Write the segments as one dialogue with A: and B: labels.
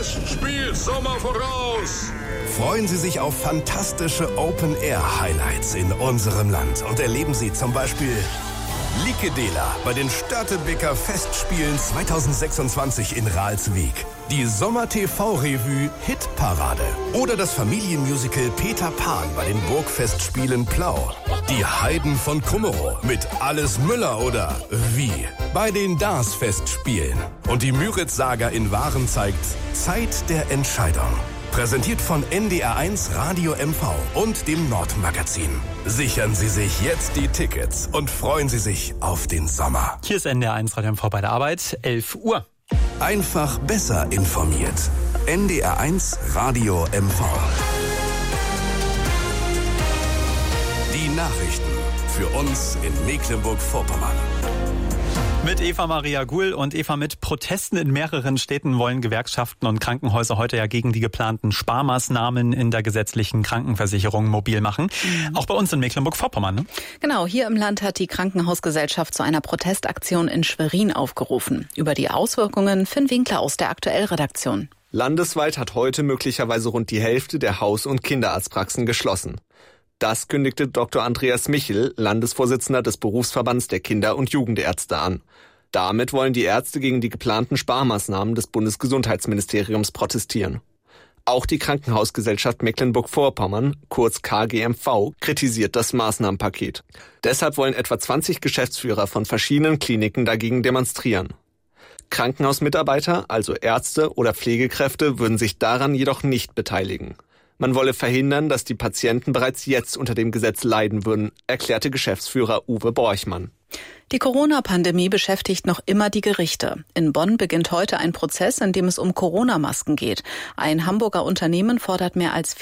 A: Festspiel-Sommer voraus.
B: Freuen Sie sich auf fantastische Open-Air-Highlights in unserem Land und erleben Sie zum Beispiel Likedela bei den Störtebeker Festspielen 2026 in Ralswiek, die Sommer-TV-Revue Hitparade oder das Familienmusical Peter Pan bei den Burgfestspielen Plau, die Heiden von Krummerow mit Alles Müller oder Wie bei den DARS-Festspielen und die Müritz-Saga in Waren zeigt Zeit der Entscheidung. Präsentiert von NDR1 Radio MV und dem Nordmagazin. Sichern Sie sich jetzt die Tickets und freuen Sie sich auf den Sommer.
C: Hier ist NDR1 Radio MV bei der Arbeit, 11 Uhr.
B: Einfach besser informiert. NDR1 Radio MV. Die Nachrichten für uns in Mecklenburg-Vorpommern.
C: Mit Eva Maria Guhl und Eva, mit Protesten in mehreren Städten wollen Gewerkschaften und Krankenhäuser heute ja gegen die geplanten Sparmaßnahmen in der gesetzlichen Krankenversicherung mobil machen. Auch bei uns in Mecklenburg-Vorpommern, ne?
D: Genau, hier im Land hat die Krankenhausgesellschaft zu einer Protestaktion in Schwerin aufgerufen. Über die Auswirkungen Finn Winkler aus der Aktuell-Redaktion.
E: Landesweit hat heute möglicherweise rund die Hälfte der Haus- und Kinderarztpraxen geschlossen. Das kündigte Dr. Andreas Michel, Landesvorsitzender des Berufsverbands der Kinder- und Jugendärzte, an. Damit wollen die Ärzte gegen die geplanten Sparmaßnahmen des Bundesgesundheitsministeriums protestieren. Auch die Krankenhausgesellschaft Mecklenburg-Vorpommern, kurz KGMV, kritisiert das Maßnahmenpaket. Deshalb wollen etwa 20 Geschäftsführer von verschiedenen Kliniken dagegen demonstrieren. Krankenhausmitarbeiter, also Ärzte oder Pflegekräfte, würden sich daran jedoch nicht beteiligen. Man wolle verhindern, dass die Patienten bereits jetzt unter dem Gesetz leiden würden, erklärte Geschäftsführer Uwe Borchmann.
D: Die Corona-Pandemie beschäftigt noch immer die Gerichte. In Bonn beginnt heute ein Prozess, in dem es um Corona-Masken geht. Ein Hamburger Unternehmen fordert mehr als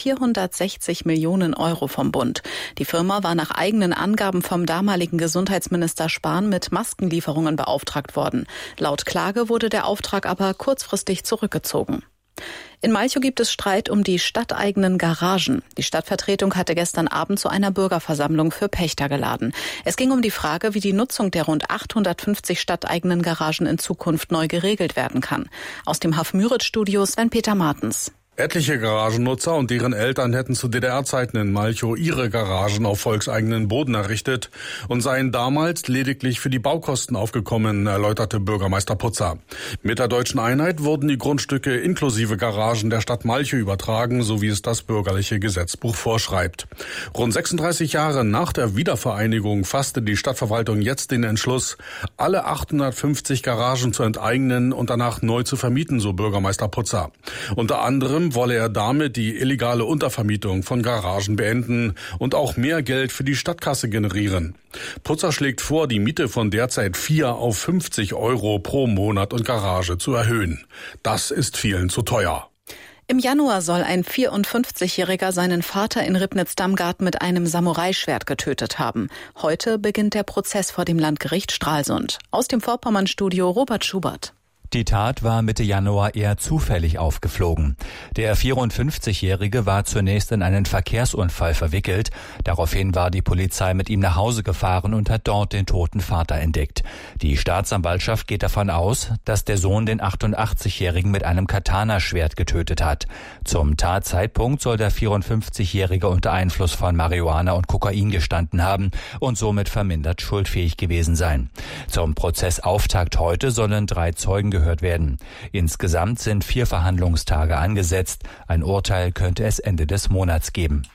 D: 460 Millionen Euro vom Bund. Die Firma war nach eigenen Angaben vom damaligen Gesundheitsminister Spahn mit Maskenlieferungen beauftragt worden. Laut Klage wurde der Auftrag aber kurzfristig zurückgezogen. In Malchow gibt es Streit um die stadteigenen Garagen. Die Stadtvertretung hatte gestern Abend zu einer Bürgerversammlung für Pächter geladen. Es ging um die Frage, wie die Nutzung der rund 850 stadteigenen Garagen in Zukunft neu geregelt werden kann. Aus dem Haff-Müritz-Studio Sven-Peter Martens.
F: Etliche Garagennutzer und deren Eltern hätten zu DDR-Zeiten in Malchow ihre Garagen auf volkseigenen Boden errichtet und seien damals lediglich für die Baukosten aufgekommen, erläuterte Bürgermeister Putzer. Mit der Deutschen Einheit wurden die Grundstücke inklusive Garagen der Stadt Malchow übertragen, so wie es das bürgerliche Gesetzbuch vorschreibt. Rund 36 Jahre nach der Wiedervereinigung fasste die Stadtverwaltung jetzt den Entschluss, alle 850 Garagen zu enteignen und danach neu zu vermieten, so Bürgermeister Putzer. Unter anderem wolle er damit die illegale Untervermietung von Garagen beenden und auch mehr Geld für die Stadtkasse generieren. Putzer schlägt vor, die Miete von derzeit 4 auf 50 Euro pro Monat und Garage zu erhöhen. Das ist vielen zu teuer.
D: Im Januar soll ein 54-Jähriger seinen Vater in Ribnitz-Damgard mit einem Samurai-Schwert getötet haben. Heute beginnt der Prozess vor dem Landgericht Stralsund. Aus dem Vorpommern-Studio Robert Schubert.
G: Die Tat war Mitte Januar eher zufällig aufgeflogen. Der 54-Jährige war zunächst in einen Verkehrsunfall verwickelt. Daraufhin war die Polizei mit ihm nach Hause gefahren und hat dort den toten Vater entdeckt. Die Staatsanwaltschaft geht davon aus, dass der Sohn den 88-Jährigen mit einem Katana-Schwert getötet hat. Zum Tatzeitpunkt soll der 54-Jährige unter Einfluss von Marihuana und Kokain gestanden haben und somit vermindert schuldfähig gewesen sein. Zum Prozessauftakt heute sollen 3 Zeugen gehört werden. Insgesamt sind 4 Verhandlungstage angesetzt. Ein Urteil könnte es Ende des Monats geben.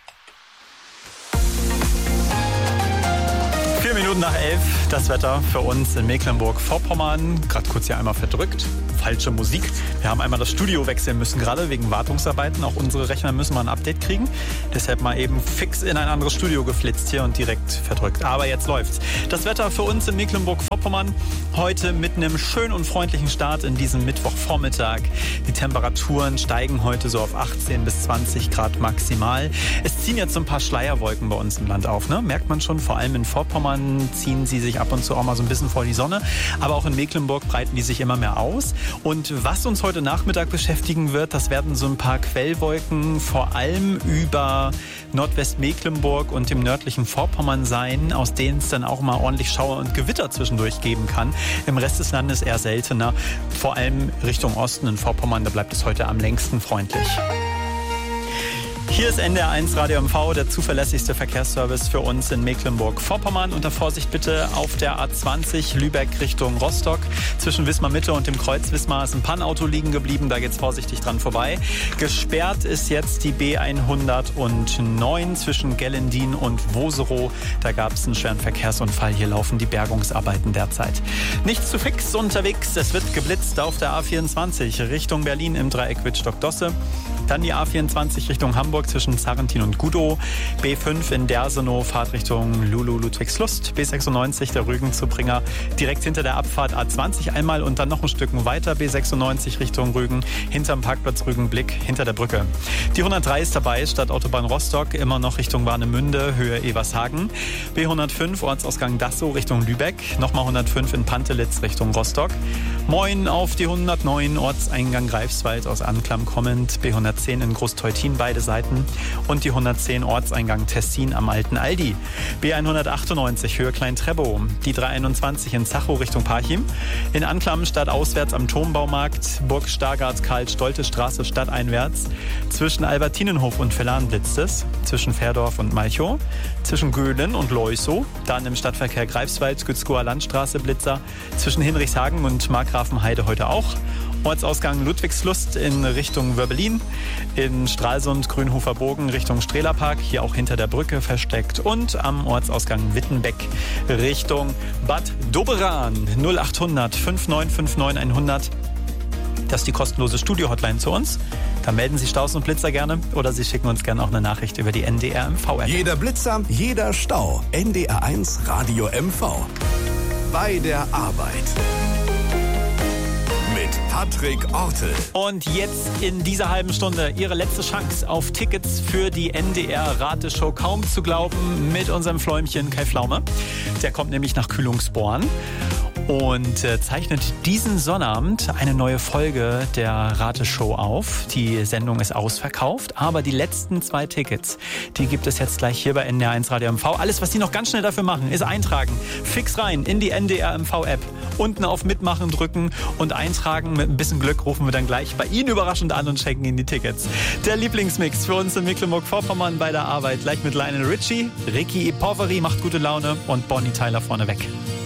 C: 4 Minuten nach 11, das Wetter für uns in Mecklenburg-Vorpommern. Gerade kurz hier einmal verdrückt. Falsche Musik. Wir haben einmal das Studio wechseln müssen, gerade wegen Wartungsarbeiten. Auch unsere Rechner müssen mal ein Update kriegen. Deshalb mal eben fix in ein anderes Studio geflitzt hier und direkt verdrückt. Aber jetzt läuft's. Das Wetter für uns in Mecklenburg-Vorpommern heute mit einem schönen und freundlichen Start in diesem Mittwochvormittag. Die Temperaturen steigen heute so auf 18 bis 20 Grad maximal. Es ziehen jetzt so ein paar Schleierwolken bei uns im Land auf, ne? Merkt man schon, vor allem in Vorpommern. ziehen sie sich ab und zu auch mal so ein bisschen vor die Sonne. Aber auch in Mecklenburg breiten die sich immer mehr aus. Und was uns heute Nachmittag beschäftigen wird, das werden so ein paar Quellwolken, vor allem über Nordwestmecklenburg und dem nördlichen Vorpommern sein, aus denen es dann auch mal ordentlich Schauer und Gewitter zwischendurch geben kann. Im Rest des Landes eher seltener, vor allem Richtung Osten in Vorpommern, da bleibt es heute am längsten freundlich. Hier ist NDR 1 Radio MV, der zuverlässigste Verkehrsservice für uns in Mecklenburg-Vorpommern. Unter Vorsicht bitte auf der A20 Lübeck Richtung Rostock. Zwischen Wismar Mitte und dem Kreuz Wismar ist ein Pannauto liegen geblieben, da geht's vorsichtig dran vorbei. Gesperrt ist jetzt die B109 zwischen Gellendin und Woserow. Da gab es einen schweren Verkehrsunfall. Hier laufen die Bergungsarbeiten derzeit. Nichts zu fix unterwegs. Es wird geblitzt auf der A24 Richtung Berlin im Dreieck Wittstock-Dosse. Dann die A24 Richtung Hamburg zwischen Zarrentin und Gudow. B5 in Dersenow, Fahrtrichtung Lulu-Ludwigslust. B96 der Rügen-Zubringer direkt hinter der Abfahrt A20 einmal und dann noch ein Stück weiter. B96 Richtung Rügen, hinterm Parkplatz Rügenblick, hinter der Brücke. Die 103 ist dabei, Stadtautobahn Rostock, immer noch Richtung Warnemünde, Höhe Evershagen. B105 Ortsausgang Dassow Richtung Lübeck. Nochmal 105 in Pantelitz Richtung Rostock. Moin auf die 109 Ortseingang Greifswald aus Anklam kommend. B110 in Großteutin beide Seiten und die 110 Ortseingang Tessin am Alten Aldi. B198 Höhe Klein-Trebow, die 321 in Zachow Richtung Parchim. In Anklam stadtauswärts am Turmbaumarkt, Burg Stargard Karl-Stolte-Straße stadteinwärts. Zwischen Albertinenhof und Vellan blitzt es. Zwischen Fährdorf und Malchow. Zwischen Göhlen und Leusow. Dann im Stadtverkehr Greifswald, Gützkower Landstraße Blitzer. Zwischen Hinrichshagen und Markgrafenheide heute auch. Ortsausgang Ludwigslust in Richtung Wörbelin, in Stralsund, Grünhofer Bogen Richtung Strehlerpark, hier auch hinter der Brücke versteckt und am Ortsausgang Wittenbeck Richtung Bad Doberan 0800 5959 100. Das ist die kostenlose Studio-Hotline zu uns. Da melden Sie Staus und Blitzer gerne oder Sie schicken uns gerne auch eine Nachricht über die NDR MV-App.
B: Jeder Blitzer, jeder Stau. NDR 1 Radio MV. Bei der Arbeit. Patrick Ortel.
C: Und jetzt in dieser halben Stunde Ihre letzte Chance auf Tickets für die NDR-Rateshow. Kaum zu glauben mit unserem Fläumchen Kai Pflaume. Der kommt nämlich nach Kühlungsborn und zeichnet diesen Sonnabend eine neue Folge der Rateshow auf. Die Sendung ist ausverkauft, aber die letzten 2 Tickets, die gibt es jetzt gleich hier bei NDR 1 Radio MV. Alles, was Sie noch ganz schnell dafür machen, ist eintragen. Fix rein in die NDR MV-App. Unten auf Mitmachen drücken und eintragen. Mit ein bisschen Glück rufen wir dann gleich bei Ihnen überraschend an und schenken Ihnen die Tickets. Der Lieblingsmix für uns in Mecklenburg-Vorpommern bei der Arbeit. Gleich mit Lionel Richie, Ricky Poveri macht gute Laune und Bonnie Tyler vorneweg.